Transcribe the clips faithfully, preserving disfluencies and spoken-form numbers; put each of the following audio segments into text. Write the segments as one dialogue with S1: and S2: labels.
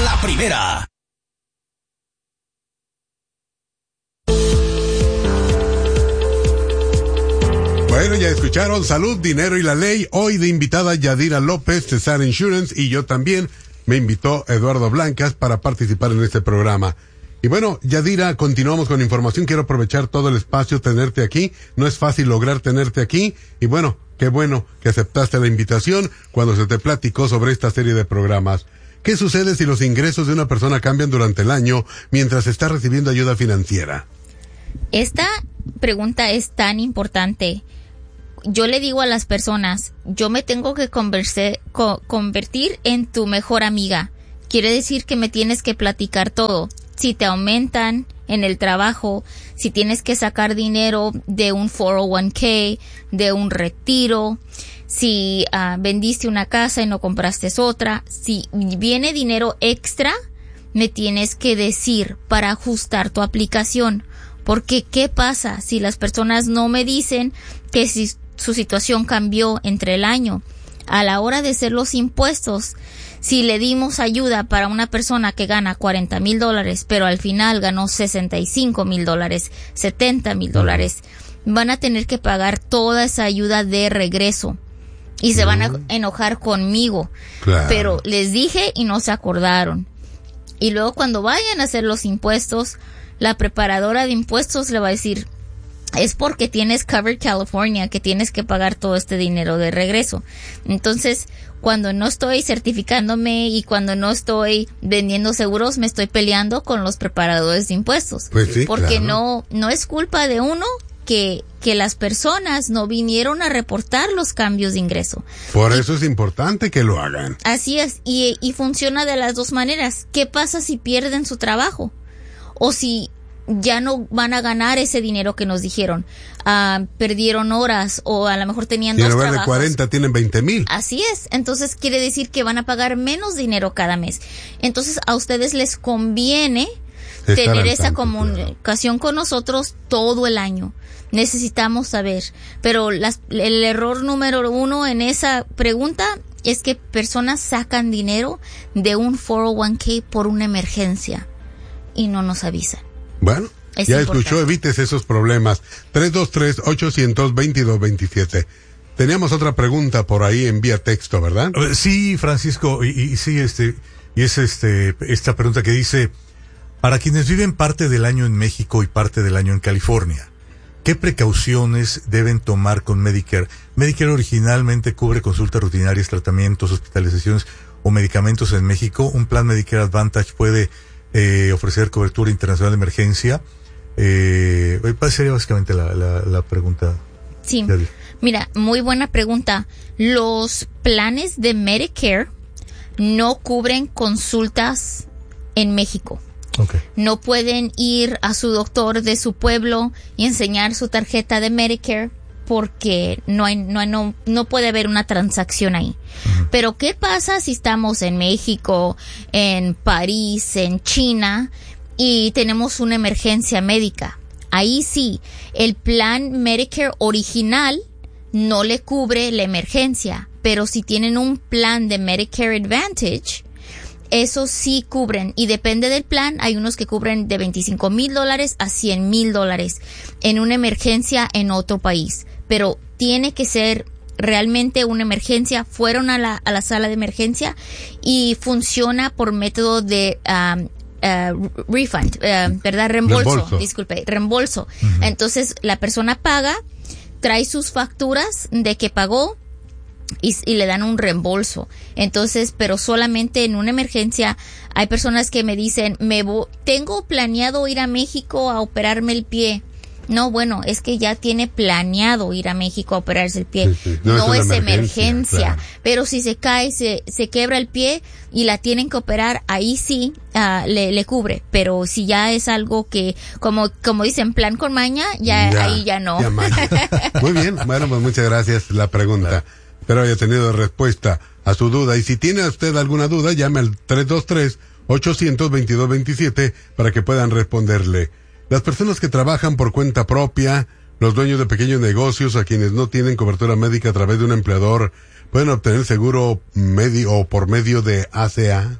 S1: la primera.
S2: Bueno, ya escucharon Salud, Dinero y la Ley. Hoy de invitada Yadira López, Cesar Insurance, y yo también me invitó Eduardo Blancas para participar en este programa. Y bueno, Yadira, continuamos con información. Quiero aprovechar todo el espacio, tenerte aquí. No es fácil lograr tenerte aquí. Y bueno, qué bueno que aceptaste la invitación cuando se te platicó sobre esta serie de programas. ¿Qué sucede si los ingresos de una persona cambian durante el año mientras está recibiendo ayuda financiera?
S3: Esta pregunta es tan importante. Yo le digo a las personas, yo me tengo que converse, co- convertir en tu mejor amiga. Quiere decir que me tienes que platicar todo. Si te aumentan en el trabajo, si tienes que sacar dinero de un cuatro oh uno k, de un retiro, si uh, vendiste una casa y no compraste otra, si viene dinero extra, me tienes que decir para ajustar tu aplicación. Porque, ¿qué pasa si las personas no me dicen que si su situación cambió entre el año? A la hora de hacer los impuestos, si le dimos ayuda para una persona que gana cuarenta mil dólares, pero al final ganó sesenta y cinco mil dólares, setenta mil dólares, van a tener que pagar toda esa ayuda de regreso. Y se van a enojar conmigo. Claro. Pero les dije y no se acordaron. Y luego cuando vayan a hacer los impuestos, la preparadora de impuestos le va a decir, es porque tienes Covered California que tienes que pagar todo este dinero de regreso. Entonces, cuando no estoy certificándome y cuando no estoy vendiendo seguros, me estoy peleando con los preparadores de impuestos.
S2: Pues sí,
S3: porque
S2: claro.
S3: no, no es culpa de uno que, que las personas no vinieron a reportar los cambios de ingreso.
S2: Por
S3: y,
S2: eso es importante que lo hagan.
S3: Así es, y, y funciona de las dos maneras. ¿Qué pasa si pierden su trabajo? O si ya no van a ganar ese dinero que nos dijeron. Uh, perdieron horas o a lo mejor tenían
S2: y
S3: dos
S2: en lugar
S3: trabajos.
S2: de cuarenta tienen veinte mil.
S3: Así es. Entonces quiere decir que van a pagar menos dinero cada mes. Entonces a ustedes les conviene
S2: Estar
S3: tener esa
S2: tanto,
S3: comunicación
S2: claro.
S3: con nosotros todo el año. Necesitamos saber. Pero las, el error número uno en esa pregunta es que personas sacan dinero de un cuatro oh uno k por una emergencia y no nos avisan.
S2: Bueno,
S3: es
S2: ya
S3: importante.
S2: escuchó, evites esos problemas. tres dos tres, ocho dos dos, dos siete. Teníamos otra pregunta por ahí en vía texto, ¿verdad?
S4: Sí, Francisco, y, y sí, este, y es este, esta pregunta que dice, para quienes viven parte del año en México y parte del año en California, ¿qué precauciones deben tomar con Medicare? Medicare originalmente cubre consultas rutinarias, tratamientos, hospitalizaciones o medicamentos en México. Un plan Medicare Advantage puede Eh, ofrecer cobertura internacional de emergencia. Eh, sería básicamente la, la, la pregunta.
S3: Sí, mira, muy buena pregunta. Los planes de Medicare no cubren consultas en México.
S4: Okay.
S3: No pueden ir a su doctor de su pueblo y enseñar su tarjeta de Medicare porque no hay, no, hay, no, no puede haber una transacción ahí. Uh-huh. Pero ¿qué pasa si estamos en México, en París, en China y tenemos una emergencia médica? Ahí sí, el plan Medicare original no le cubre la emergencia, pero si tienen un plan de Medicare Advantage, esos sí cubren, y depende del plan, hay unos que cubren de veinticinco mil dólares a cien mil dólares en una emergencia en otro país. Pero tiene que ser realmente una emergencia. Fueron a la, a la sala de emergencia y funciona por método de um, uh, refund, uh, ¿verdad? Reembolso, reembolso. disculpe, reembolso. Uh-huh. Entonces la persona paga, trae sus facturas de que pagó y, y le dan un reembolso. Entonces, pero solamente en una emergencia. Hay personas que me dicen, me vo- tengo planeado ir a México a operarme el pie. No, bueno, es que ya tiene planeado ir a México a operarse el pie. Sí, sí. No, no es, es emergencia, emergencia. Claro. Pero si se cae, se, se quebra el pie y la tienen que operar, ahí sí uh, le, le cubre. Pero si ya es algo que, como como dicen, plan con maña, ya, ya ahí ya no.
S2: Ya Muy bien, bueno, pues muchas gracias la pregunta. Claro. Espero haya tenido respuesta a su duda. Y si tiene usted alguna duda, llame al tres dos tres, ocho dos dos, dos siete para que puedan responderle. Las personas que trabajan por cuenta propia, los dueños de pequeños negocios, a quienes no tienen cobertura médica a través de un empleador, ¿pueden obtener seguro medio o por medio de A C A?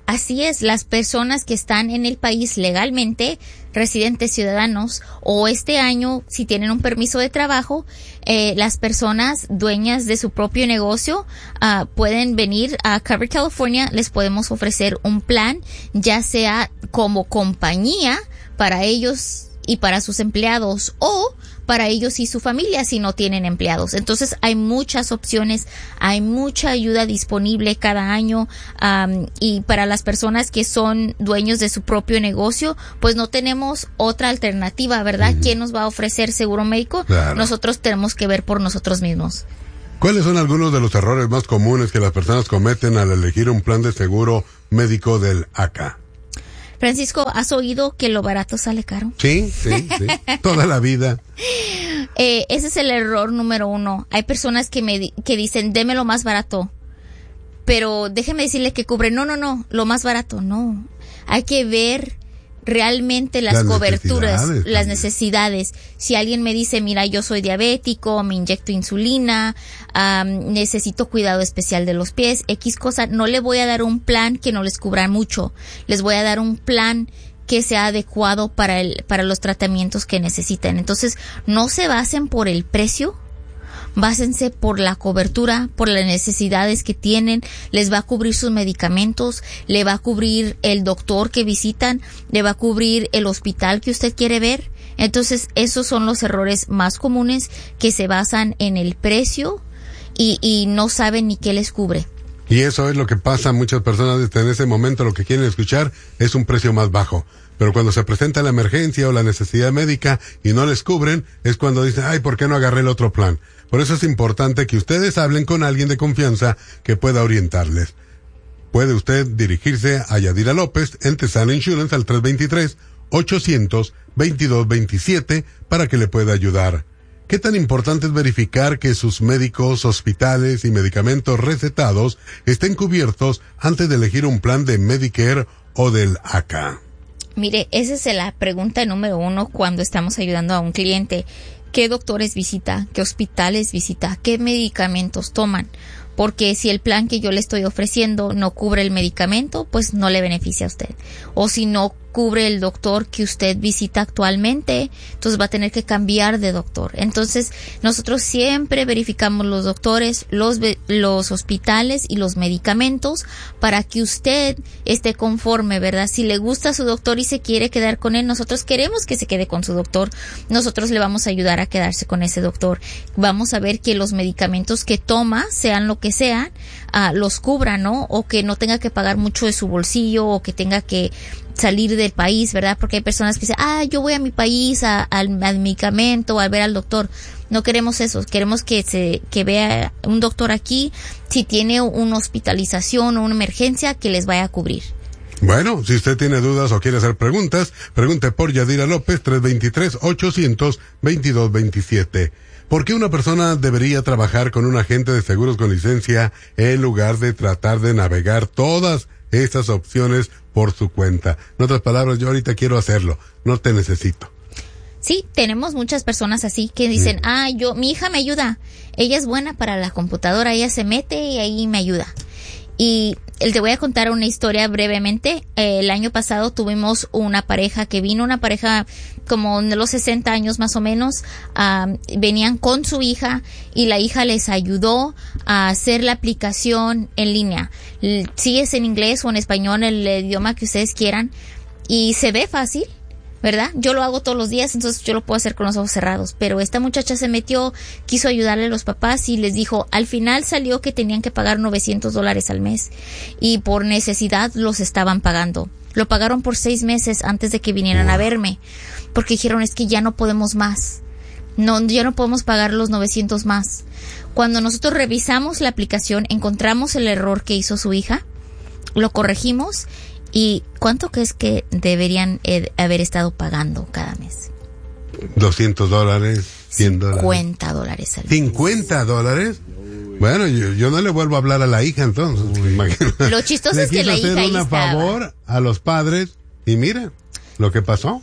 S3: Así es, las personas que están en el país legalmente, residentes ciudadanos, o este año, si tienen un permiso de trabajo, eh, las personas dueñas de su propio negocio uh, pueden venir a Covered California, les podemos ofrecer un plan, ya sea como compañía para ellos y para sus empleados, o para ellos y su familia si no tienen empleados. Entonces hay muchas opciones, hay mucha ayuda disponible cada año, um, y para las personas que son dueños de su propio negocio, pues no tenemos otra alternativa, ¿verdad? Uh-huh. ¿Quién nos va a ofrecer seguro médico? Claro. Nosotros tenemos que ver por nosotros mismos.
S2: ¿Cuáles son algunos de los errores más comunes que las personas cometen al elegir un plan de seguro médico del A C A?
S3: Francisco, ¿has oído que lo barato sale caro?
S2: Sí, sí, sí. Toda la vida.
S3: Eh, ese es el error número uno. Hay personas que me que dicen, deme lo más barato. Pero déjeme decirle que cubre. No, no, no, lo más barato, no. Hay que ver realmente las, las coberturas, necesidades las necesidades. Si alguien me dice, mira, yo soy diabético, me inyecto insulina, um, necesito cuidado especial de los pies, X cosa, no le voy a dar un plan que no les cubra mucho. Les voy a dar un plan que sea adecuado para el, para los tratamientos que necesiten. Entonces, no se basen por el precio, básense por la cobertura, por las necesidades que tienen, les va a cubrir sus medicamentos, le va a cubrir el doctor que visitan, le va a cubrir el hospital que usted quiere ver. Entonces, esos son los errores más comunes que se basan en el precio y, y no saben ni qué les cubre.
S2: Y eso es lo que pasa a muchas personas en ese momento, lo que quieren escuchar es un precio más bajo. Pero cuando se presenta la emergencia o la necesidad médica y no les cubren, es cuando dicen, ay, ¿por qué no agarré el otro plan? Por eso es importante que ustedes hablen con alguien de confianza que pueda orientarles. Puede usted dirigirse a Yadira López en Tesana Insurance al tres dos tres, ochocientos, veintidós veintisiete para que le pueda ayudar. ¿Qué tan importante es verificar que sus médicos, hospitales y medicamentos recetados estén cubiertos antes de elegir un plan de Medicare o del A C A?
S3: Mire, esa es la pregunta número uno cuando estamos ayudando a un cliente. ¿Qué doctores visita? ¿Qué hospitales visita? ¿Qué medicamentos toman? Porque si el plan que yo le estoy ofreciendo no cubre el medicamento, pues no le beneficia a usted. O si no cubre el doctor que usted visita actualmente, entonces va a tener que cambiar de doctor. Entonces, nosotros siempre verificamos los doctores, los, los hospitales y los medicamentos para que usted esté conforme, ¿verdad? Si le gusta su doctor y se quiere quedar con él, nosotros queremos que se quede con su doctor. Nosotros le vamos a ayudar a quedarse con ese doctor. Vamos a ver que los medicamentos que toma, sean lo que sean, uh, los cubran, ¿no? O que no tenga que pagar mucho de su bolsillo o que tenga que salir del país, ¿verdad? Porque hay personas que dicen, ah, yo voy a mi país a, al, al medicamento, a ver al doctor. No queremos eso, queremos que se que vea un doctor aquí, si tiene una hospitalización o una emergencia, que les vaya a cubrir.
S2: Bueno, si usted tiene dudas o quiere hacer preguntas, pregunte por Yadira López, tres dos tres, ochocientos, veintidós veintisiete. ¿Por qué una persona debería trabajar con un agente de seguros con licencia en lugar de tratar de navegar todas estas opciones por su cuenta? En otras palabras, yo ahorita quiero hacerlo, no te necesito.
S3: Sí, tenemos muchas personas así que dicen, sí. ah, yo, mi hija me ayuda, ella es buena para la computadora, ella se mete y ahí me ayuda. Y te voy a contar una historia brevemente. Eh, el año pasado tuvimos una pareja que vino, una pareja como de los sesenta años más o menos. Um, venían con su hija y la hija les ayudó a hacer la aplicación en línea. Si es en inglés o en español, el idioma que ustedes quieran. Y se ve fácil, ¿verdad? Yo lo hago todos los días, entonces yo lo puedo hacer con los ojos cerrados. Pero esta muchacha se metió, quiso ayudarle a los papás y les dijo, al final salió que tenían que pagar novecientos dólares al mes. Y por necesidad los estaban pagando. Lo pagaron por seis meses antes de que vinieran a verme. Porque dijeron, es que ya no podemos más. No, ya no podemos pagar los novecientos más. Cuando nosotros revisamos la aplicación, encontramos el error que hizo su hija, lo corregimos. ¿Y cuánto crees que deberían eh, haber estado pagando cada mes?
S2: doscientos dólares, cien dólares.
S3: cincuenta dólares al mes.
S2: ¿cincuenta dólares? Bueno, yo, yo no le vuelvo a hablar a la hija entonces. Imagínate.
S3: Lo chistoso es que la hija ahí
S2: estaba. Le quiso hacer un favor a los padres y mira lo que pasó.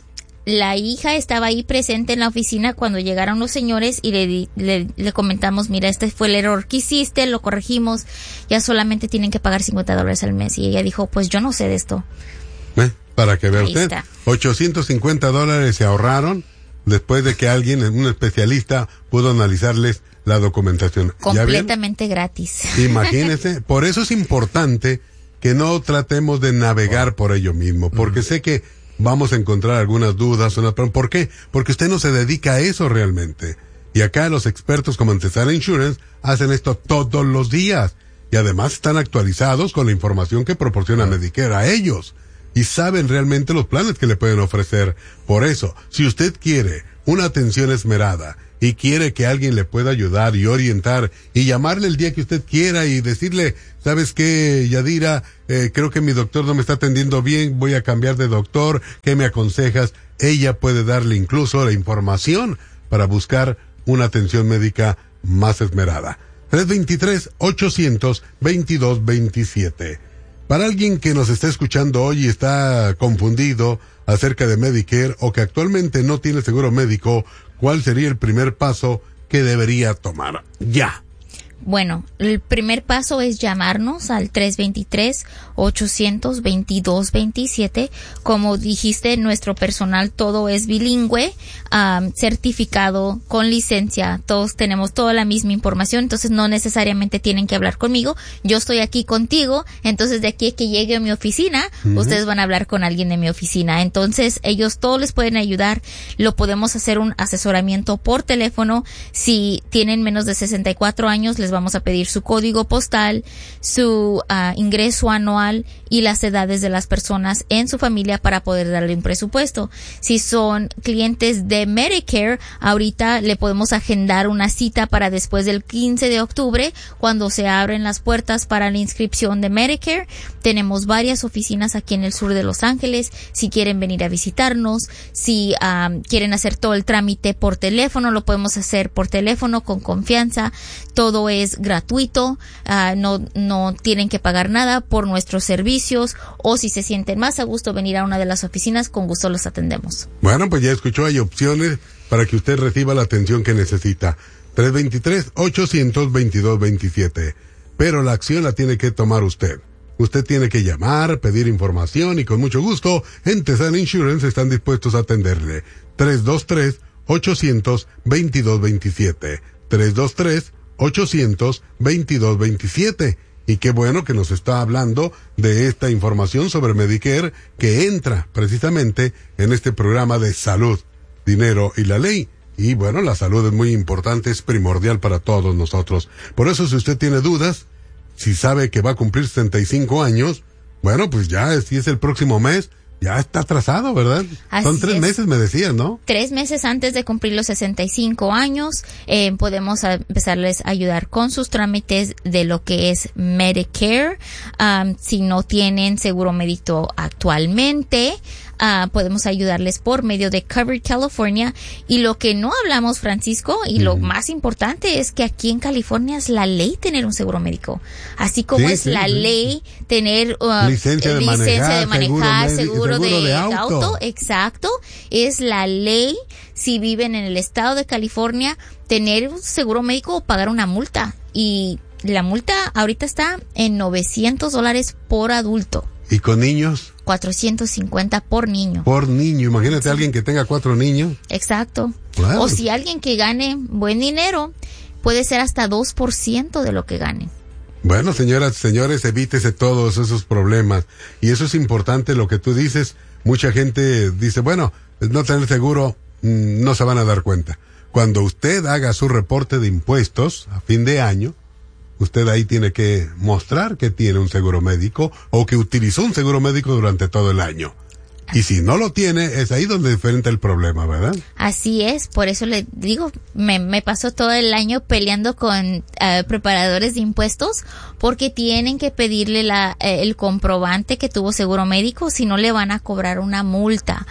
S3: la hija estaba ahí presente en la oficina cuando llegaron los señores y le, di, le, le comentamos, mira, este fue el error que hiciste, lo corregimos, ya solamente tienen que pagar cincuenta dólares al mes. Y ella dijo, pues yo no sé de esto.
S2: ¿Eh? Para que vea
S3: Ahí
S2: usted,
S3: está.
S2: ochocientos cincuenta dólares se ahorraron después de que alguien, un especialista, pudo analizarles la documentación.
S3: Completamente gratis.
S2: Imagínese, por eso es importante que no tratemos de navegar por ello mismo, porque mm. sé que vamos a encontrar algunas dudas, unas, ¿por qué? Porque usted no se dedica a eso realmente. Y acá los expertos como Antesana Insurance hacen esto todos los días. Y además están actualizados con la información que proporciona Medicare a ellos. Y saben realmente los planes que le pueden ofrecer. Por eso, si usted quiere una atención esmerada y quiere que alguien le pueda ayudar y orientar y llamarle el día que usted quiera y decirle, ¿sabes qué, Yadira? Eh, creo que mi doctor no me está atendiendo bien, voy a cambiar de doctor, ¿qué me aconsejas? Ella puede darle incluso la información para buscar una atención médica más esmerada. tres dos tres, ochocientos, veintidós veintisiete. Para alguien que nos está escuchando hoy y está confundido acerca de Medicare o que actualmente no tiene seguro médico, ¿cuál sería el primer paso que debería tomar? Ya.
S3: Bueno, el primer paso es llamarnos al tres dos tres, ochocientos, veintidós veintisiete. Como dijiste, nuestro personal todo es bilingüe, um, certificado, con licencia. Todos tenemos toda la misma información, entonces no necesariamente tienen que hablar conmigo. Yo estoy aquí contigo, entonces de aquí a que llegue a mi oficina, uh-huh. ustedes van a hablar con alguien de mi oficina. Entonces ellos todos les pueden ayudar. Lo podemos hacer un asesoramiento por teléfono. Si tienen menos de sesenta y cuatro años, les vamos a pedir su código postal, su uh, ingreso anual y las edades de las personas en su familia para poder darle un presupuesto. Si son clientes de Medicare, ahorita le podemos agendar una cita para después del quince de octubre, cuando se abren las puertas para la inscripción de Medicare. Tenemos varias oficinas aquí en el sur de Los Ángeles. Si quieren venir a visitarnos, si um, quieren hacer todo el trámite por teléfono, lo podemos hacer por teléfono con confianza. Todo es gratuito, uh, no no tienen que pagar nada por nuestros servicios, o si se sienten más a gusto venir a una de las oficinas, con gusto los atendemos.
S2: Bueno, pues ya escuchó, hay opciones para que usted reciba la atención que necesita. tres dos tres, ochocientos, veintidós veintisiete. Pero la acción la tiene que tomar usted. Usted tiene que llamar, pedir información y con mucho gusto en Tesana Insurance están dispuestos a atenderle. tres dos tres, ochocientos, veintidós veintisiete. tres dos tres, ochocientos, veintidós veintisiete. Y qué bueno que nos está hablando de esta información sobre Medicare que entra precisamente en este programa de salud, dinero y la ley. Y bueno, la salud es muy importante, es primordial para todos nosotros. Por eso, si usted tiene dudas, si sabe que va a cumplir setenta y cinco años, bueno, pues ya, si es el próximo mes, ya está atrasado, ¿verdad?
S3: Así
S2: Son tres
S3: es.
S2: meses, me decías, ¿no?
S3: Tres meses antes de cumplir los sesenta y cinco años, eh, podemos a empezarles a ayudar con sus trámites de lo que es Medicare. Um, si no tienen seguro médico actualmente, uh, podemos ayudarles por medio de Covered California. Y lo que no hablamos, Francisco, y mm. lo más importante es que aquí en California es la ley tener un seguro médico. Así como
S2: sí,
S3: es
S2: sí,
S3: la
S2: sí.
S3: ley tener uh,
S2: licencia de
S3: licencia
S2: manejar,
S3: de manejar,
S2: seguro,
S3: seguro,
S2: seguro
S3: de,
S2: de auto.
S3: auto. Exacto. Es la ley, si viven en el estado de California, tener un seguro médico o pagar una multa. Y la multa ahorita está en novecientos dólares por adulto.
S2: ¿Y con niños?
S3: cuatrocientos cincuenta por niño.
S2: Por niño, imagínate
S3: Sí.
S2: alguien que tenga cuatro niños.
S3: Exacto.
S2: Wow.
S3: O si alguien que gane buen dinero, puede ser hasta dos por ciento de lo que gane.
S2: Bueno, señoras, señores, evítese todos esos problemas. Y eso es importante lo que tú dices. Mucha gente dice, bueno, no tener seguro, mmm, no se van a dar cuenta. Cuando usted haga su reporte de impuestos a fin de año, usted ahí tiene que mostrar que tiene un seguro médico o que utilizó un seguro médico durante todo el año. Y si no lo tiene, es ahí donde diferente el problema, ¿verdad?
S3: Así es, por eso le digo, me, me pasó todo el año peleando con uh, preparadores de impuestos, porque tienen que pedirle la, eh, el comprobante que tuvo seguro médico, si no le van a cobrar una multa.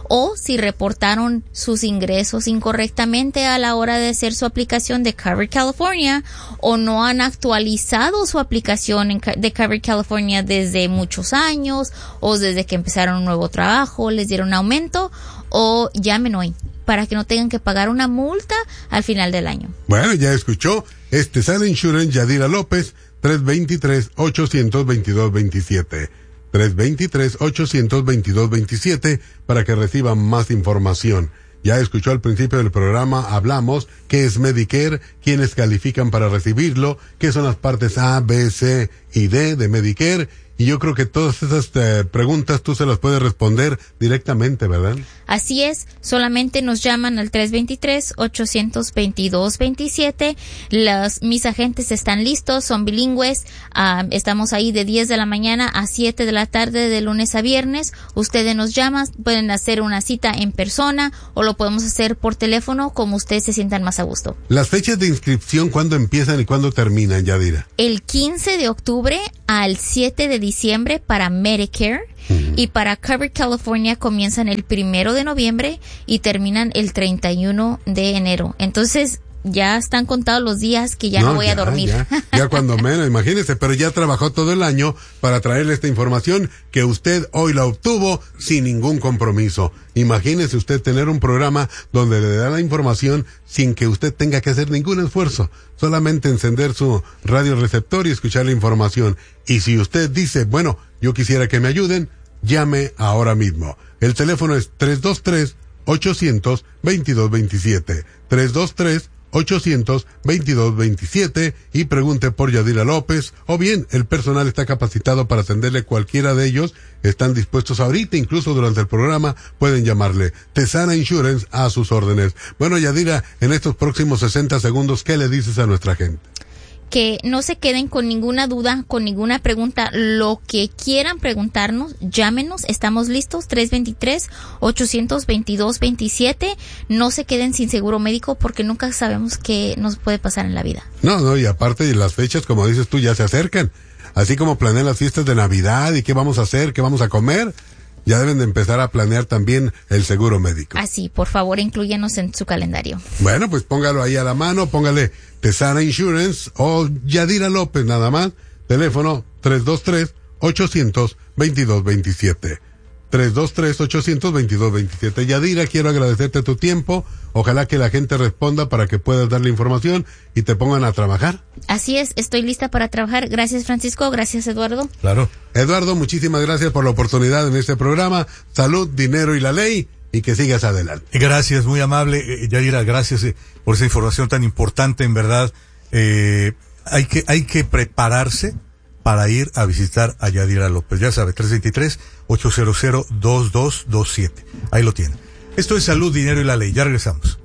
S3: o si reportaron sus ingresos incorrectamente a la hora de hacer su aplicación de Covered California, o no han actualizado su aplicación en, de Covered California desde muchos años, o desde que empezaron un nuevo trabajo, les dieron aumento, o llamen hoy para que no tengan que pagar una multa al final del año.
S2: Bueno, ya escuchó, este Tesara Insurance, Yadira López, tres dos tres, ocho dos dos, dos siete. tres dos tres, ocho dos dos, dos siete para que reciban más información. Ya escuchó al principio del programa, hablamos qué es Medicare, quiénes califican para recibirlo, qué son las partes A, B, C y D de Medicare. Y yo creo que todas esas eh, preguntas tú se las puedes responder directamente, ¿verdad?
S3: Así es, solamente nos llaman al tres dos tres, ocho dos dos, dos siete. Los, mis agentes están listos, son bilingües. Uh, estamos ahí de diez de la mañana a siete de la tarde de lunes a viernes. Ustedes nos llaman, pueden hacer una cita en persona o lo podemos hacer por teléfono, como ustedes se sientan más a gusto.
S2: Las fechas de inscripción, ¿cuándo empiezan y cuándo terminan, Yadira?
S3: El quince de octubre al siete de diciembre para Medicare. Uh-huh. Y para Covered California comienzan el primero de noviembre y terminan el treinta y uno de enero. Entonces ya están contados los días que ya no, no voy ya, a dormir.
S2: Ya, ya cuando menos, imagínese, pero ya trabajó todo el año para traerle esta información que usted hoy la obtuvo sin ningún compromiso. Imagínese usted tener un programa donde le da la información sin que usted tenga que hacer ningún esfuerzo. Solamente encender su radioreceptor y escuchar la información. Y si usted dice, bueno, yo quisiera que me ayuden, llame ahora mismo. El teléfono es tres dos tres, ocho dos dos, dos siete. tres dos tres, ocho dos dos, dos siete y pregunte por Yadira López, o bien el personal está capacitado para atenderle cualquiera de ellos. Están dispuestos ahorita, incluso durante el programa, pueden llamarle. Tesara Insurance a sus órdenes. Bueno, Yadira, en estos próximos sesenta segundos, ¿qué le dices a nuestra gente?
S3: Que no se queden con ninguna duda, con ninguna pregunta, lo que quieran preguntarnos, llámenos, estamos listos, tres dos tres, ocho dos dos, dos siete, no se queden sin seguro médico porque nunca sabemos qué nos puede pasar en la vida.
S2: No, no, y aparte las fechas, como dices tú, ya se acercan, así como planean las fiestas de Navidad y qué vamos a hacer, qué vamos a comer, ya deben de empezar a planear también el seguro médico.
S3: Así, por favor, inclúyanos en su calendario.
S2: Bueno, pues póngalo ahí a la mano, póngale Tesara Insurance o Yadira López nada más. Teléfono tres dos tres, ocho dos dos, dos siete. tres dos tres, ocho dos dos, dos siete. Yadira, quiero agradecerte tu tiempo. Ojalá que la gente responda para que puedas darle información y te pongan a trabajar.
S3: Así es, estoy lista para trabajar. Gracias, Francisco. Gracias, Eduardo.
S2: Claro. Eduardo, muchísimas gracias por la oportunidad en este programa. Salud, dinero y la ley. Y que sigas adelante.
S4: Gracias, muy amable, eh, Yadira, gracias eh, por esa información tan importante, en verdad. Eh, hay que, hay que prepararse para ir a visitar a Yadira López. Ya sabe, tres dos tres, ocho cero cero, dos dos dos siete. Ahí lo tiene. Esto es Salud, Dinero y la Ley. Ya regresamos.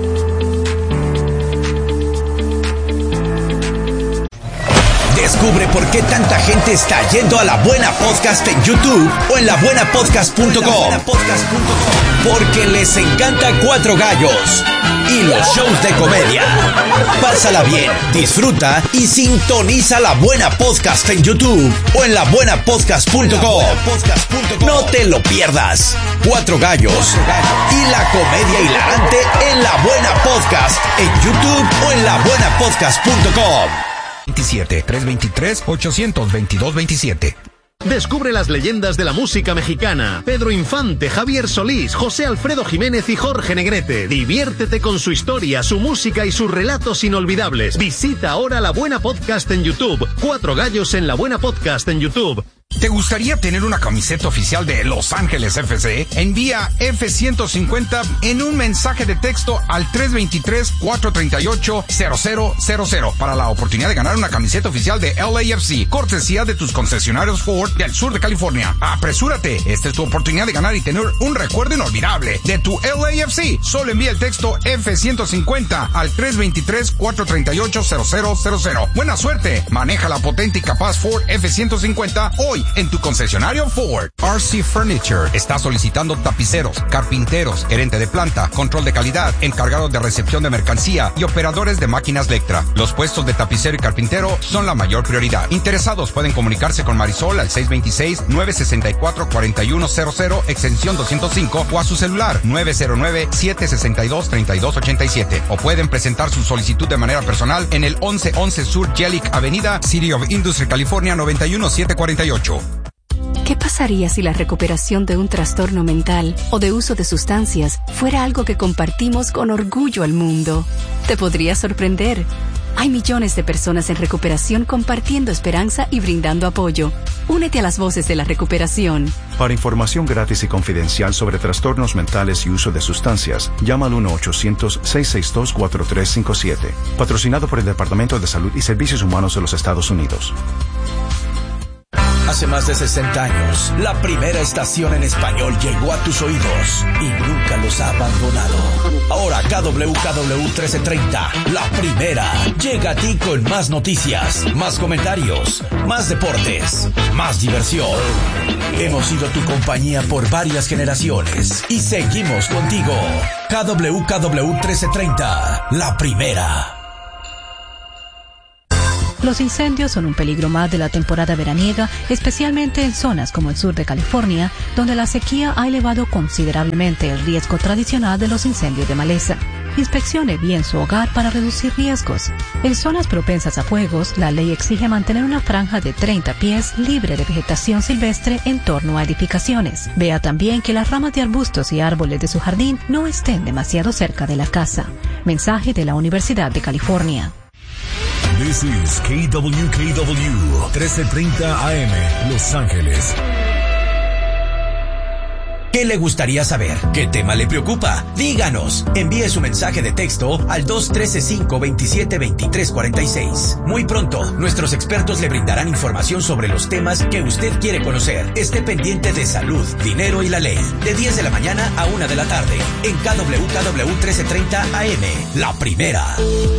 S1: Descubre por qué tanta gente está yendo a La Buena Podcast en YouTube o en la buena podcast punto com. Porque les encanta Cuatro Gallos y los shows de comedia. Pásala bien, disfruta y sintoniza La Buena Podcast en YouTube o en la buena podcast punto com. No te lo pierdas. Cuatro Gallos y la comedia hilarante en La Buena Podcast en YouTube o en la buena podcast punto com.
S5: veintisiete, tres dos tres, ocho dos dos, dos siete.
S6: Descubre las leyendas de la música mexicana. Pedro Infante, Javier Solís, José Alfredo Jiménez y Jorge Negrete. Diviértete con su historia, su música y sus relatos inolvidables. Visita ahora La Buena Podcast en YouTube. Cuatro Gallos en La Buena Podcast en YouTube.
S5: ¿Te gustaría tener una camiseta oficial de Los Ángeles F C? Envía F ciento cincuenta en un mensaje de texto al tres dos tres, cuatro tres ocho, cero cero cero cero para la oportunidad de ganar una camiseta oficial de L A F C, cortesía de tus concesionarios Ford del sur de California. ¡Apresúrate! Esta es tu oportunidad de ganar y tener un recuerdo inolvidable de tu L A F C. Solo envía el texto F ciento cincuenta al tres dos tres, cuatro tres ocho, cero cero cero cero. ¡Buena suerte! Maneja la potente y capaz Ford F ciento cincuenta hoy en tu concesionario Ford. R C Furniture está solicitando tapiceros, carpinteros, gerente de planta, control de calidad, encargados de recepción de mercancía y operadores de máquinas Lectra. Los puestos de tapicero y carpintero son la mayor prioridad. Interesados pueden comunicarse con Marisol al seis dos seis, nueve seis cuatro, cuatro uno cero cero, extensión doscientos cinco, o a su celular nueve cero nueve, siete seis dos, tres dos ocho siete, o pueden presentar su solicitud de manera personal en el once once Sur Jellic Avenida, City of Industry, California noventa y uno siete cuarenta y ocho.
S7: ¿Qué pasaría si la recuperación de un trastorno mental o de uso de sustancias fuera algo que compartimos con orgullo al mundo? Te podría sorprender. Hay millones de personas en recuperación compartiendo esperanza y brindando apoyo. Únete a las voces de la recuperación.
S8: Para información gratis y confidencial sobre trastornos mentales y uso de sustancias, llama al uno ochocientos, seis seis dos, cuatro tres cinco siete. Patrocinado por el Departamento de Salud y Servicios Humanos de los Estados Unidos.
S1: Hace más de sesenta años, la primera estación en español llegó a tus oídos y nunca los ha abandonado. Ahora K W K W trece treinta, la primera, llega a ti con más noticias, más comentarios, más deportes, más diversión. Hemos sido tu compañía por varias generaciones y seguimos contigo. K W K W trece treinta, la primera.
S9: Los incendios son un peligro más de la temporada veraniega, especialmente en zonas como el sur de California, donde la sequía ha elevado considerablemente el riesgo tradicional de los incendios de maleza. Inspeccione bien su hogar para reducir riesgos. En zonas propensas a fuegos, la ley exige mantener una franja de treinta pies libre de vegetación silvestre en torno a edificaciones. Vea también que las ramas de arbustos y árboles de su jardín no estén demasiado cerca de la casa. Mensaje de la Universidad de California.
S10: This is K W K W trece treinta A M, Los Ángeles.
S1: ¿Qué le gustaría saber? ¿Qué tema le preocupa? Díganos. Envíe su mensaje de texto al dos uno tres, cinco dos siete, dos tres cuatro seis. Muy pronto, nuestros expertos le brindarán información sobre los temas que usted quiere conocer. Esté pendiente de salud, dinero y la ley. De diez de la mañana a una de la tarde. En K W K W trece treinta A M. La primera.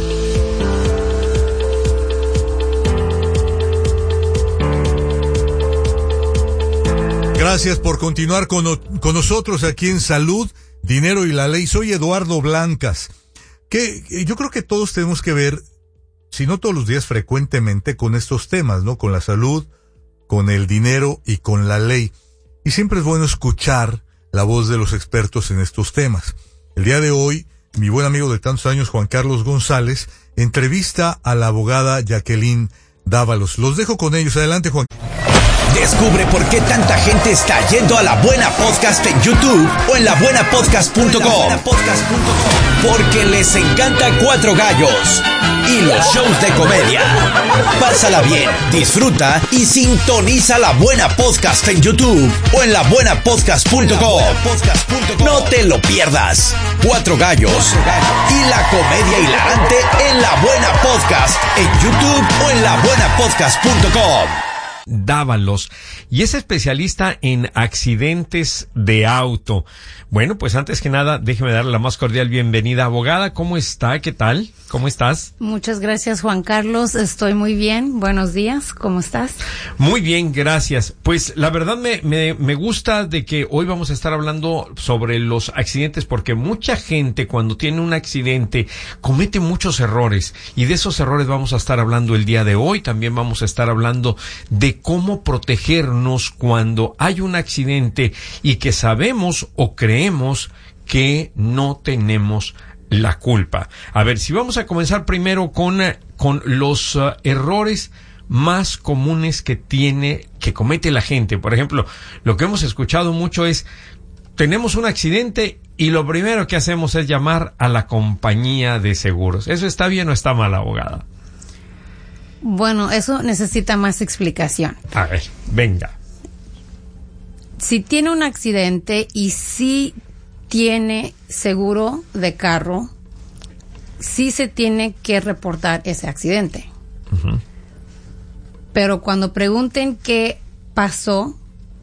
S4: Gracias por continuar con, con nosotros aquí en Salud, Dinero y la Ley. Soy Eduardo Blancas. Que yo creo que todos tenemos que ver, si no todos los días, frecuentemente con estos temas, ¿no? Con la salud, con el dinero y con la ley. Y siempre es bueno escuchar la voz de los expertos en estos temas. El día de hoy, mi buen amigo de tantos años, Juan Carlos González, entrevista a la abogada Jacqueline Dávalos. Los dejo con ellos. Adelante, Juan.
S1: Descubre por qué tanta gente está yendo a La Buena Podcast en YouTube o en la buena podcast punto com. Porque les encanta Cuatro Gallos y los shows de comedia. Pásala bien, disfruta y sintoniza La Buena Podcast en YouTube o en la buena podcast punto com. No te lo pierdas. Cuatro Gallos y la comedia hilarante en La Buena Podcast en YouTube o en la buena podcast punto com.
S11: Dávalos, y es especialista en accidentes de auto. Bueno, pues antes que nada, déjeme darle la más cordial bienvenida. Abogada, ¿cómo está? ¿Qué tal? ¿Cómo estás?
S12: Muchas gracias, Juan Carlos. Estoy muy bien. Buenos días. ¿Cómo estás?
S11: Muy bien, gracias. Pues la verdad me, me, me gusta de que hoy vamos a estar hablando sobre los accidentes, porque mucha gente cuando tiene un accidente comete muchos errores, y de esos errores vamos a estar hablando el día de hoy. También vamos a estar hablando de cómo protegernos cuando hay un accidente y que sabemos o creemos que no tenemos la culpa. A ver, si vamos a comenzar primero con, con los uh, errores más comunes que tiene, que comete la gente. Por ejemplo, lo que hemos escuchado mucho es, tenemos un accidente y lo primero que hacemos es llamar a la compañía de seguros. ¿Eso está bien o está mal, abogada?
S12: Bueno, eso necesita más explicación.
S11: A ver, venga.
S12: Si tiene un accidente y si tiene seguro de carro, sí se tiene que reportar ese accidente. Uh-huh. Pero cuando pregunten qué pasó,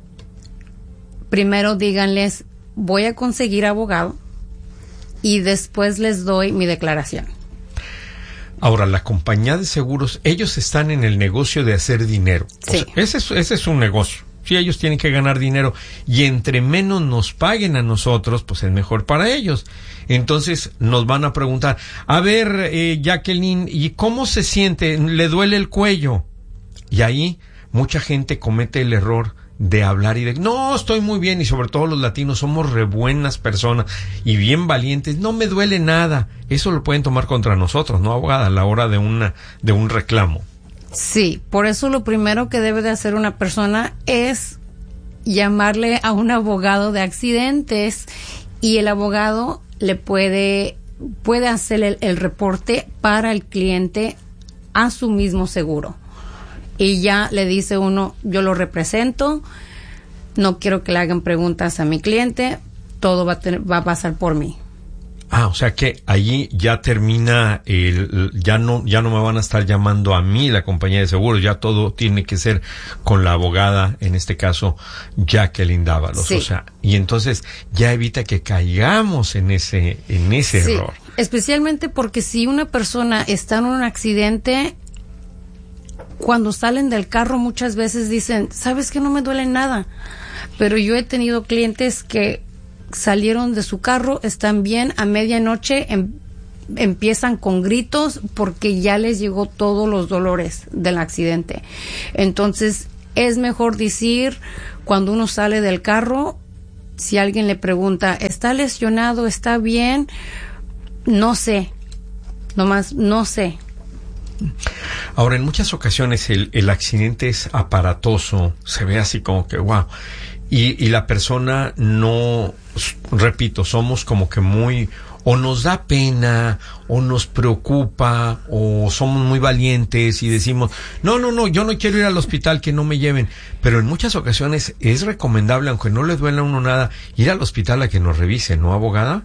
S12: primero díganles, voy a conseguir abogado y después les doy mi declaración.
S11: Ahora, la compañía de seguros, ellos están en el negocio de hacer dinero.
S12: Sí.
S11: O sea, ese es, ese es un negocio. Sí, ellos tienen que ganar dinero y entre menos nos paguen a nosotros, pues es mejor para ellos. Entonces nos van a preguntar, a ver, eh, Jacqueline, ¿y cómo se siente? ¿Le duele el cuello? Y ahí mucha gente comete el error de hablar y de, no, estoy muy bien, y sobre todo los latinos somos re buenas personas y bien valientes, no me duele nada. Eso lo pueden tomar contra nosotros, ¿no, abogada? A la hora de una, de un reclamo.
S12: Sí, por eso lo primero que debe de hacer una persona es llamarle a un abogado de accidentes y el abogado le puede, puede hacer el, el reporte para el cliente a su mismo seguro. Y ya le dice uno, yo lo represento, no quiero que le hagan preguntas a mi cliente, todo va a, tener, va a pasar por mí.
S11: Ah, o sea que allí ya termina el, ya no, ya no me van a estar llamando a mí la compañía de seguros, ya todo tiene que ser con la abogada, en este caso, Jacqueline Dávalos.
S12: Sí.
S11: O sea, y entonces ya evita que caigamos en ese, en ese
S12: Sí,
S11: error.
S12: especialmente porque si una persona está en un accidente, cuando salen del carro muchas veces dicen, ¿sabes qué? No me duele nada. Pero yo he tenido clientes que salieron de su carro, están bien, a medianoche em, empiezan con gritos porque ya les llegó todos los dolores del accidente. Entonces, es mejor decir, cuando uno sale del carro, si alguien le pregunta, ¿está lesionado? ¿Está bien? No sé, nomás no sé.
S11: Ahora, en muchas ocasiones el, el accidente es aparatoso, se ve así como que wow, y, y la persona no, repito, somos como que muy, o nos da pena, o nos preocupa, o somos muy valientes y decimos, no, no, no, yo no quiero ir al hospital, que no me lleven. Pero en muchas ocasiones es recomendable, aunque no le duela a uno nada, ir al hospital a que nos revisen, ¿no, abogada?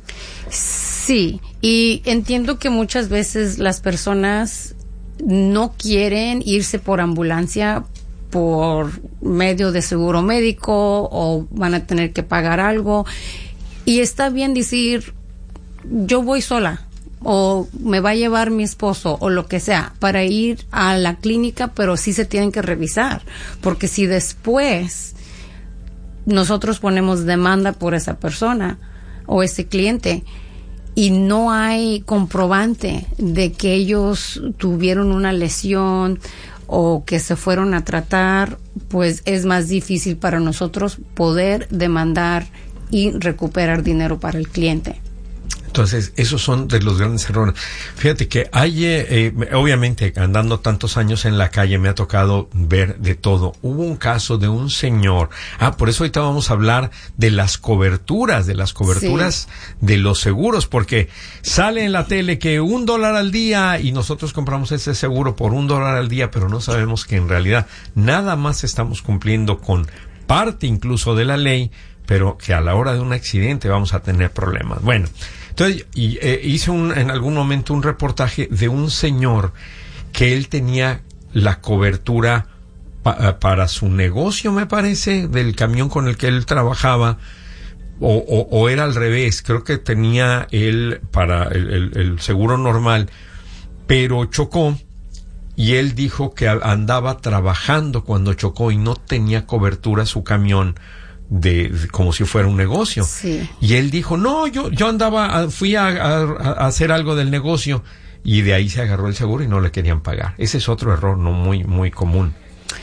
S12: Sí, y entiendo que muchas veces las personas no quieren irse por ambulancia por medio de seguro médico o van a tener que pagar algo. Y está bien decir, yo voy sola o me va a llevar mi esposo o lo que sea para ir a la clínica, pero sí se tienen que revisar, porque si después nosotros ponemos demanda por esa persona o ese cliente y no hay comprobante de que ellos tuvieron una lesión o que se fueron a tratar, pues es más difícil para nosotros poder demandar y recuperar dinero para el cliente.
S11: Entonces, esos son de los grandes errores. Fíjate que hay, eh, obviamente, andando tantos años en la calle, me ha tocado ver de todo. Hubo un caso de un señor. Ah, por eso ahorita vamos a hablar de las coberturas, de las coberturas sí. de los seguros, porque sale en la tele que un dólar al día y nosotros compramos ese seguro por un dólar al día, pero no sabemos que en realidad nada más estamos cumpliendo con parte incluso de la ley, pero que a la hora de un accidente vamos a tener problemas. Bueno, entonces y, eh, hice un, en algún momento un reportaje de un señor que él tenía la cobertura pa, para su negocio, me parece, del camión con el que él trabajaba, o, o, o era al revés, creo que tenía él para el, el, el seguro normal, pero chocó y él dijo que andaba trabajando cuando chocó y no tenía cobertura su camión. De, de como si fuera un negocio.
S12: Sí.
S11: Y él dijo, no, yo yo andaba, fui a, a, a hacer algo del negocio, y de ahí se agarró el seguro y no le querían pagar. Ese es otro error no muy muy común.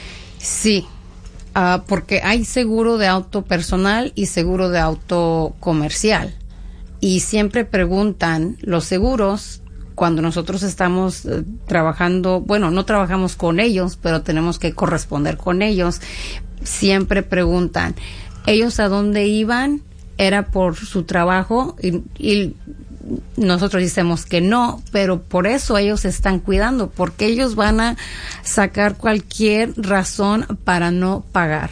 S12: Sí, uh, porque hay seguro de auto personal y seguro de auto comercial. Y siempre preguntan los seguros cuando nosotros estamos uh, trabajando, bueno, no trabajamos con ellos, pero tenemos que corresponder con ellos. Siempre preguntan, ¿ellos a dónde iban? ¿Era por su trabajo? Y, y nosotros decimos que no, pero por eso ellos están cuidando, porque ellos van a sacar cualquier razón para no pagar.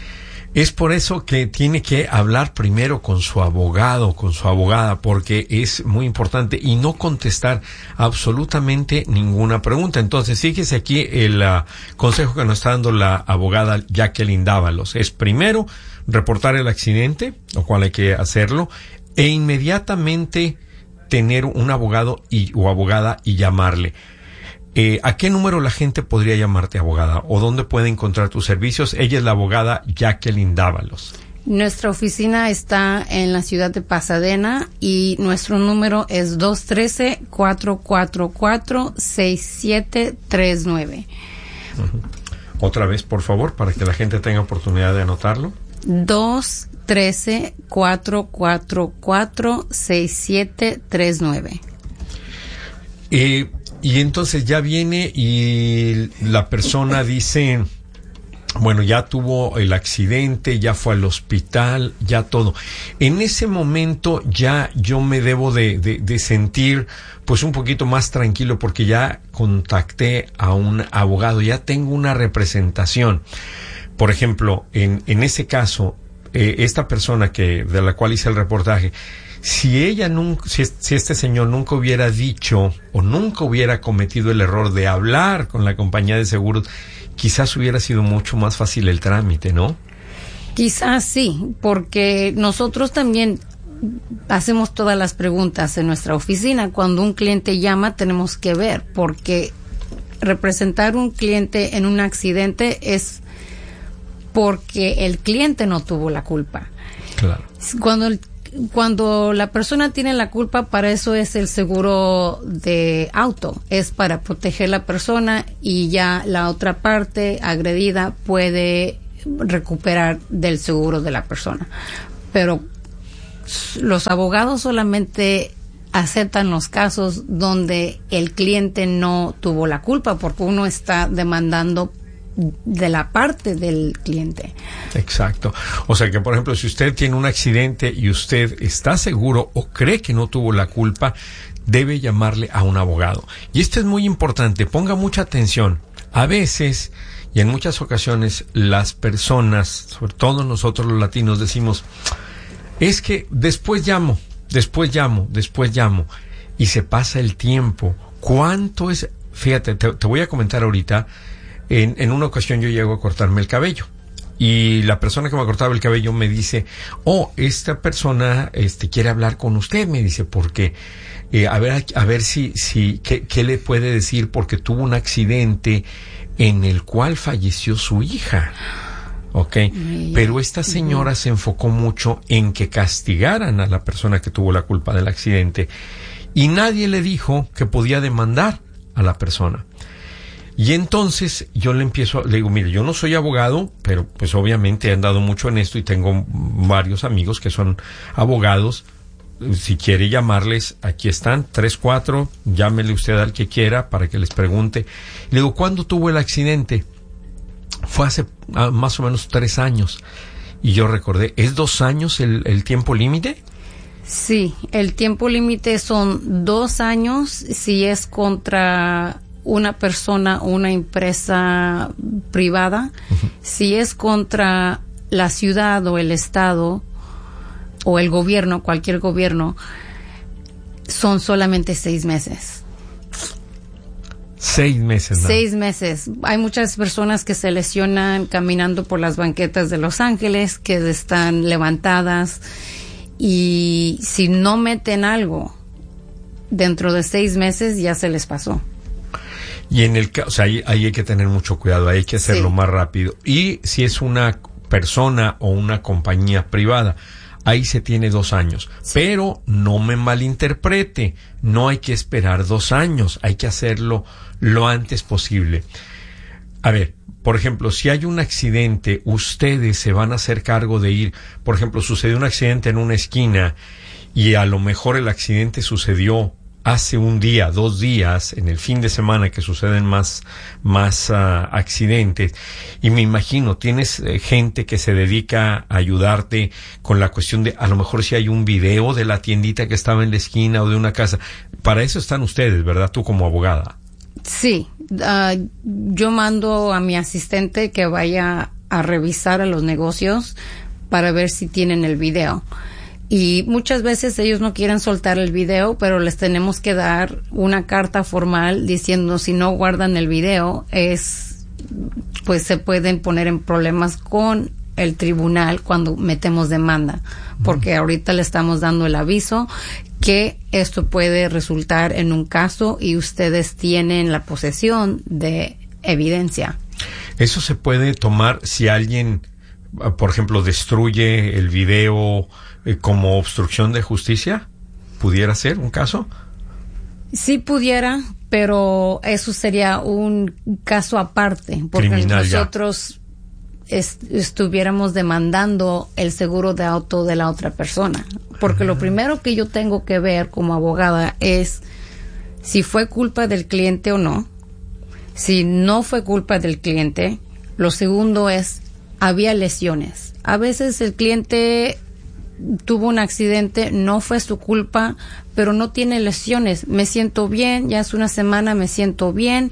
S11: Es por eso que tiene que hablar primero con su abogado, con su abogada, porque es muy importante, y no contestar absolutamente ninguna pregunta. Entonces, fíjese aquí el uh, consejo que nos está dando la abogada Jacqueline Dávalos. Es primero reportar el accidente, lo cual hay que hacerlo, e inmediatamente tener un abogado y, o abogada y llamarle. Eh, ¿A qué número la gente podría llamarte, abogada? ¿O dónde puede encontrar tus servicios? Ella es la abogada Jacqueline Dávalos.
S12: Nuestra oficina está en la ciudad de Pasadena y nuestro número es dos uno tres, cuatro cuatro cuatro, seis siete tres nueve.
S11: Uh-huh. Otra vez, por favor, para que la gente tenga oportunidad de anotarlo.
S12: dos uno tres, cuatro cuatro cuatro, seis siete tres nueve.
S11: Eh, y entonces ya viene y la persona dice, bueno, ya tuvo el accidente, ya fue al hospital, ya todo. En ese momento ya yo me debo de, de, de sentir pues un poquito más tranquilo porque ya contacté a un abogado, ya tengo una representación. Por ejemplo, en, en ese caso, eh, esta persona que de la cual hice el reportaje, si ella nunca, si, si este señor nunca hubiera dicho o nunca hubiera cometido el error de hablar con la compañía de seguros, quizás hubiera sido mucho más fácil el trámite, ¿no?
S12: Quizás sí, porque nosotros también hacemos todas las preguntas en nuestra oficina. Cuando un cliente llama, tenemos que ver, porque representar un cliente en un accidente es porque el cliente no tuvo la culpa.
S11: Claro.
S12: Cuando el Cuando la persona tiene la culpa, para eso es el seguro de auto, es para proteger a la persona y ya la otra parte agredida puede recuperar del seguro de la persona. Pero los abogados solamente aceptan los casos donde el cliente no tuvo la culpa, porque uno está demandando de la parte del cliente.
S11: Exacto. O sea que, por ejemplo, si usted tiene un accidente y usted está seguro o cree que no tuvo la culpa, debe llamarle a un abogado. Y esto es muy importante, ponga mucha atención. A veces, y en muchas ocasiones, las personas, sobre todo nosotros los latinos, decimos, es que después llamo, después llamo, después llamo, y se pasa el tiempo. ¿Cuánto es? Fíjate, te, te voy a comentar ahorita. En, en una ocasión yo llego a cortarme el cabello y la persona que me cortaba el cabello me dice, oh, esta persona este quiere hablar con usted, me dice, porque eh, a ver a ver si si qué, qué le puede decir, porque tuvo un accidente en el cual falleció su hija. Ok, pero esta señora se enfocó mucho en que castigaran a la persona que tuvo la culpa del accidente y nadie le dijo que podía demandar a la persona. Y entonces yo le empiezo, le digo, mire, yo no soy abogado, pero pues obviamente he andado mucho en esto y tengo varios amigos que son abogados. Si quiere llamarles, aquí están, tres, cuatro, llámele usted al que quiera para que les pregunte. Le digo, ¿cuándo tuvo el accidente? Fue hace ah, más o menos tres años. Y yo recordé, ¿es dos años el, el tiempo límite?
S12: Sí, el tiempo límite son dos años si es contra una persona o una empresa privada. Uh-huh. Si es contra la ciudad o el estado o el gobierno, cualquier gobierno, son solamente seis meses.
S11: Seis meses, ¿no?
S12: Seis meses. Hay muchas personas que se lesionan caminando por las banquetas de Los Ángeles, que están levantadas, y si no meten algo dentro de seis meses ya se les pasó.
S11: Y en el caso, o sea, ahí, ahí hay que tener mucho cuidado, hay que hacerlo sí. más rápido. Y si es una persona o una compañía privada, ahí se tiene dos años. Sí. Pero no me malinterprete, no hay que esperar dos años, hay que hacerlo lo antes posible. A ver, por ejemplo, si hay un accidente, ustedes se van a hacer cargo de ir, por ejemplo, sucedió un accidente en una esquina y a lo mejor el accidente sucedió hace un día, dos días, en el fin de semana que suceden más, más uh, accidentes. Y me imagino, tienes eh, gente que se dedica a ayudarte con la cuestión de, a lo mejor si hay un video de la tiendita que estaba en la esquina o de una casa. Para eso están ustedes, ¿verdad? Tú como abogada.
S12: Sí, uh, yo mando a mi asistente que vaya a revisar a los negocios para ver si tienen el video. Y muchas veces ellos no quieren soltar el video, pero les tenemos que dar una carta formal diciendo si no guardan el video, es pues se pueden poner en problemas con el tribunal cuando metemos demanda, porque ahorita le estamos dando el aviso que esto puede resultar en un caso y ustedes tienen la posesión de evidencia.
S11: ¿Eso se puede tomar si alguien, por ejemplo, destruye el video eh, como obstrucción de justicia? ¿Pudiera ser un caso?
S12: Sí pudiera, pero eso sería un caso aparte, porque criminal, nosotros est- estuviéramos demandando el seguro de auto de la otra persona. Porque uh-huh. lo primero que yo tengo que ver como abogada es si fue culpa del cliente o no. Si no fue culpa del cliente, lo segundo es, había lesiones. A veces el cliente tuvo un accidente, no fue su culpa, pero no tiene lesiones. Me siento bien, ya hace una semana me siento bien,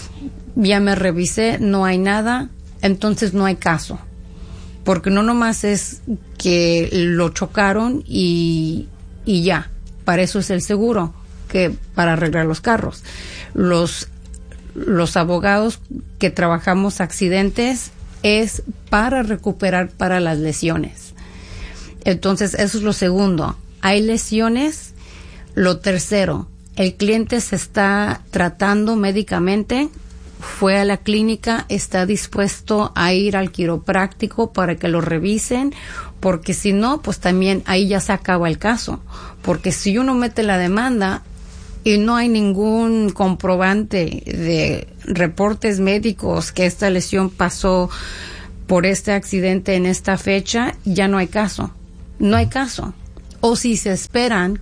S12: ya me revisé, no hay nada, entonces no hay caso. Porque no nomás es que lo chocaron y, y ya, para eso es el seguro, que para arreglar los carros. Los Los abogados que trabajamos accidentes es para recuperar para las lesiones. Entonces, eso es lo segundo. Hay lesiones. Lo tercero, el cliente se está tratando médicamente, fue a la clínica, está dispuesto a ir al quiropráctico para que lo revisen, porque si no, pues también ahí ya se acaba el caso. Porque si uno mete la demanda y no hay ningún comprobante de reportes médicos que esta lesión pasó por este accidente en esta fecha, ya no hay caso. No hay caso. O si se esperan,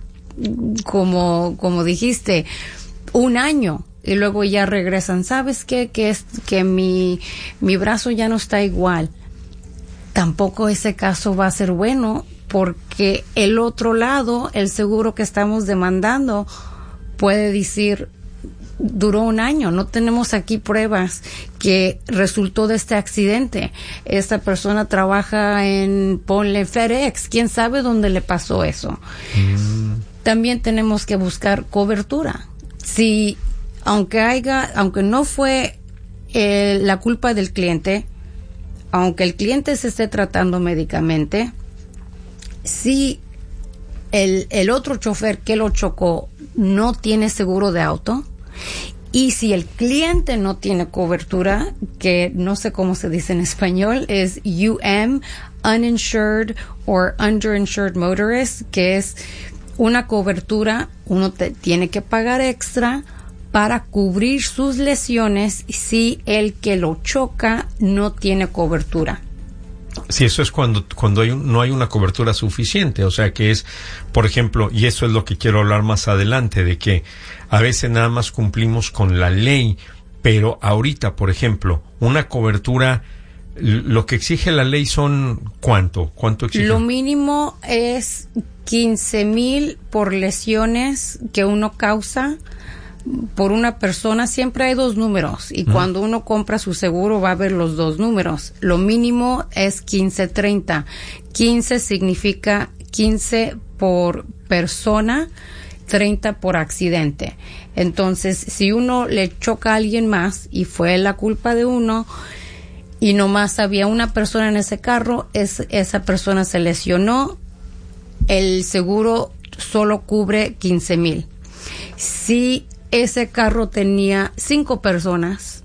S12: como, como dijiste, un año y luego ya regresan. ¿Sabes qué? Que es, que mi, mi brazo ya no está igual. Tampoco ese caso va a ser bueno, porque el otro lado, el seguro que estamos demandando, puede decir, duró un año, no tenemos aquí pruebas que resultó de este accidente. Esta persona trabaja en, ponle FedEx, quién sabe dónde le pasó eso. Mm. También tenemos que buscar cobertura. Si, aunque haya, aunque no fue eh, la culpa del cliente, aunque el cliente se esté tratando médicamente, si el, el otro chofer que lo chocó no tiene seguro de auto, y si el cliente no tiene cobertura, que no sé cómo se dice en español, es U M, Uninsured or Underinsured Motorist, que es una cobertura, uno te, tiene que pagar extra para cubrir sus lesiones si el que lo choca no tiene cobertura.
S11: Sí, eso es cuando cuando hay un, no hay una cobertura suficiente, o sea que es, por ejemplo, y eso es lo que quiero hablar más adelante, de que a veces nada más cumplimos con la ley, pero ahorita, por ejemplo, una cobertura, lo que exige la ley son, ¿cuánto? ¿Cuánto exige?
S12: Lo mínimo es quince mil por lesiones que uno causa por una persona. Siempre hay dos números y uh-huh. cuando uno compra su seguro va a ver los dos números. Lo mínimo es quince treinta. quince significa quince por persona, treinta por accidente. Entonces, si uno le choca a alguien más y fue la culpa de uno y nomás había una persona en ese carro, es, esa persona se lesionó, el seguro solo cubre quince mil. Si ese carro tenía cinco personas,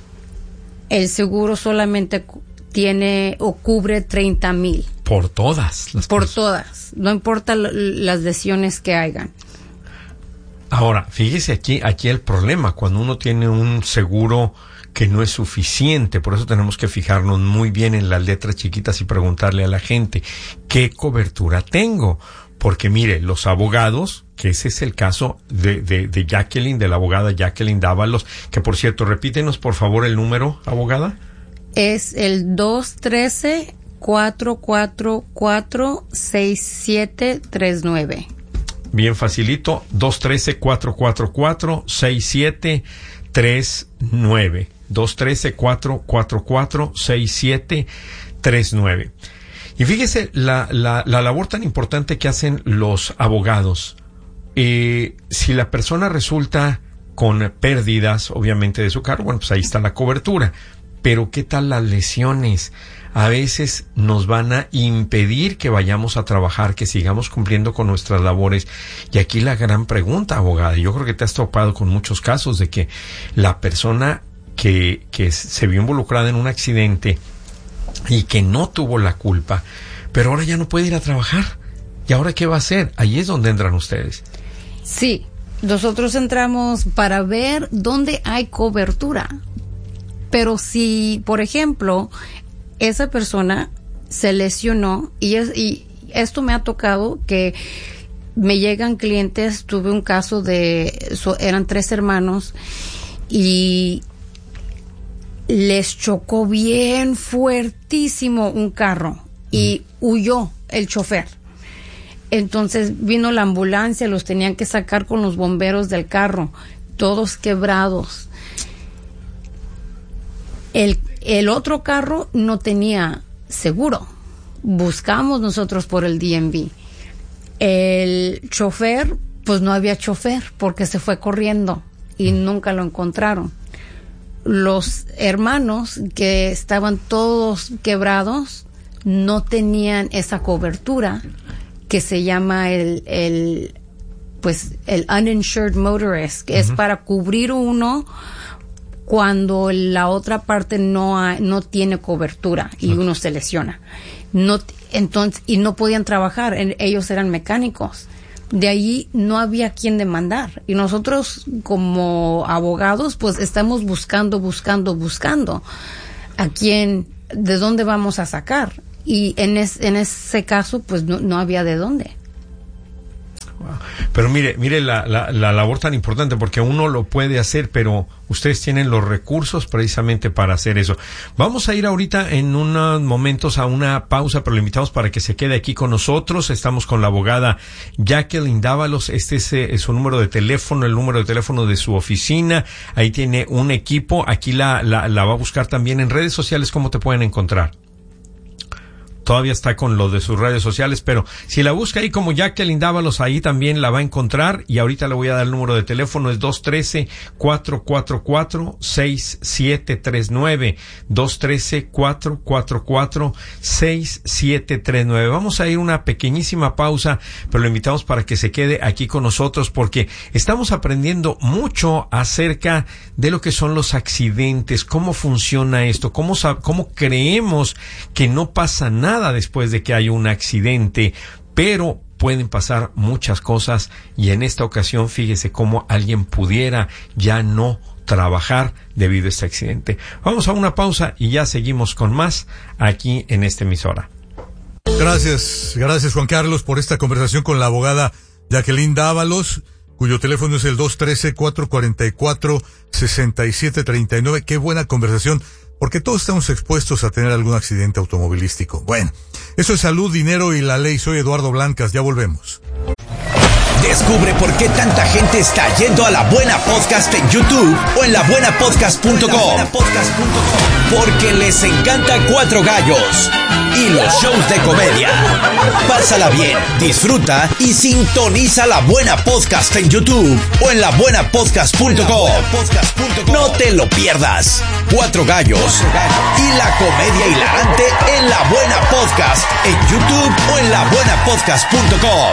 S12: el seguro solamente tiene o cubre treinta mil.
S11: Por todas las
S12: Por
S11: personas.
S12: todas, no importa l- las lesiones que hayan.
S11: Ahora, fíjese aquí, aquí el problema, cuando uno tiene un seguro que no es suficiente, por eso tenemos que fijarnos muy bien en las letras chiquitas y preguntarle a la gente, ¿qué cobertura tengo? Porque mire, los abogados, que ese es el caso de, de, de Jacqueline, de la abogada Jacqueline Dávalos, que por cierto, repítenos por favor el número, abogada.
S12: Es el dos uno tres, cuatro cuatro cuatro, seis siete tres nueve.
S11: Bien facilito, dos uno tres, cuatro cuatro cuatro, seis siete tres nueve. dos uno tres, cuatro cuatro cuatro, seis siete tres nueve. Y fíjese la, la, la labor tan importante que hacen los abogados. Eh, si la persona resulta con pérdidas, obviamente, de su carro, bueno, pues ahí está la cobertura. pero ¿qué tal las lesiones? A veces nos van a impedir que vayamos a trabajar, que sigamos cumpliendo con nuestras labores. Y aquí la gran pregunta, abogada, yo creo que te has topado con muchos casos de que la persona que, que se vio involucrada en un accidente y que no tuvo la culpa, pero ahora ya no puede ir a trabajar. ¿Y ahora qué va a hacer? Ahí es donde entran ustedes.
S12: Sí, nosotros entramos para ver dónde hay cobertura. Pero si, por ejemplo, esa persona se lesionó y, es, y esto me ha tocado que me llegan clientes, tuve un caso de, so, eran tres hermanos y les chocó bien fuertísimo un carro y huyó el chofer. Entonces vino la ambulancia, los tenían que sacar con los bomberos del carro, todos quebrados. El, el otro carro no tenía seguro. Buscamos nosotros por el D M V. El chofer, pues no había chofer porque se fue corriendo y nunca lo encontraron. Los hermanos que estaban todos quebrados no tenían esa cobertura que se llama el, el pues el uninsured motorist, que uh-huh. es para cubrir uno cuando la otra parte no ha, no tiene cobertura y uno se lesiona. No, entonces, y no podían trabajar, en, ellos eran mecánicos. De allí no había quien demandar. Y nosotros como abogados pues estamos buscando, buscando, buscando a quién, de dónde vamos a sacar. Y en, es, en ese caso pues no, no había de dónde.
S11: Pero mire, mire la, la, la labor tan importante, porque uno lo puede hacer, pero ustedes tienen los recursos precisamente para hacer eso. Vamos a ir ahorita en unos momentos a una pausa, pero lo invitamos para que se quede aquí con nosotros. Estamos con la abogada Jacqueline Dávalos. Este es, es su número de teléfono, el número de teléfono de su oficina. Ahí tiene un equipo. Aquí la, la, la va a buscar también en redes sociales. ¿Cómo te pueden encontrar? Todavía está con lo de sus redes sociales, pero si la busca ahí como Jacqueline Dávalos, ahí también la va a encontrar. Y ahorita le voy a dar el número de teléfono, es dos uno tres, cuatro cuatro cuatro, seis siete tres nueve, dos uno tres, cuatro cuatro cuatro, seis siete tres nueve. Vamos a ir una pequeñísima pausa, pero lo invitamos para que se quede aquí con nosotros, porque estamos aprendiendo mucho acerca de lo que son los accidentes, cómo funciona esto, cómo, cómo creemos que no pasa nada después de que hay un accidente, pero pueden pasar muchas cosas, y en esta ocasión fíjese cómo alguien pudiera ya no trabajar debido a este accidente. Vamos a una pausa y ya seguimos con más aquí en esta emisora.
S4: Gracias, gracias Juan Carlos por esta conversación con la abogada Jacqueline Dávalos, cuyo teléfono es el dos uno tres, cuatro cuatro cuatro, seis siete tres nueve. Qué buena conversación, porque todos estamos expuestos a tener algún accidente automovilístico. Bueno, eso es Salud, Dinero y la Ley. Soy Eduardo Blancas, ya volvemos.
S1: Descubre por qué tanta gente está yendo a La Buena Podcast en YouTube o en la buena podcast punto com. Porque les encanta Cuatro Gallos y los shows de comedia. Pásala bien, disfruta y sintoniza La Buena Podcast en YouTube o en la buena podcast punto com. No te lo pierdas. Cuatro Gallos y la comedia hilarante en La Buena Podcast en YouTube o en la buena podcast punto com.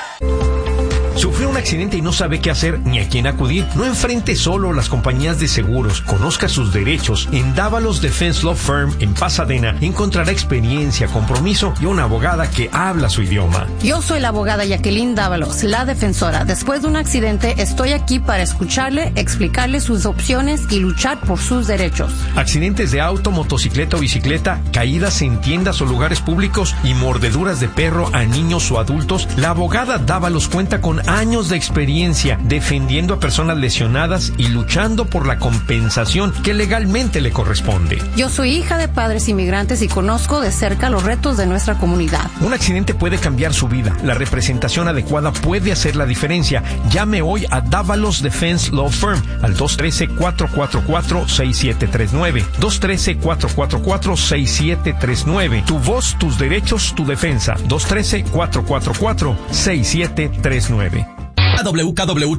S11: ¿Sufrió un accidente y no sabe qué hacer ni a quién acudir? No enfrente solo las compañías de seguros. Conozca sus derechos. En Dávalos Defense Law Firm en Pasadena encontrará experiencia, compromiso y una abogada que habla su idioma.
S12: Yo soy la abogada Jacqueline Dávalos, la defensora. Después de un accidente, estoy aquí para escucharle, explicarle sus opciones y luchar por sus derechos.
S11: Accidentes de auto, motocicleta o bicicleta, caídas en tiendas o lugares públicos y mordeduras de perro a niños o adultos. La abogada Dávalos cuenta con años de experiencia defendiendo a personas lesionadas y luchando por la compensación que legalmente le corresponde.
S12: Yo soy hija de padres inmigrantes y conozco de cerca los retos de nuestra comunidad.
S11: Un accidente puede cambiar su vida. La representación adecuada puede hacer la diferencia. Llame hoy a Dávalos Defense Law Firm al dos uno tres, cuatro cuatro cuatro, seis siete tres nueve. dos uno tres, cuatro cuatro cuatro, seis siete tres nueve. Tu voz, tus derechos, tu defensa. dos uno tres, cuatro cuatro cuatro, seis siete tres nueve.
S1: W K W